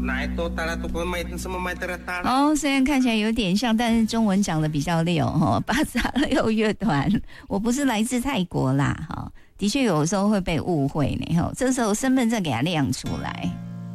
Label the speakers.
Speaker 1: 哦，虽然看起来有点像，但是中文讲的比较溜哈。巴萨六乐团，我不是来自泰国啦哈，的确有时候会被误会呢哈。这时候身份证给它亮出来。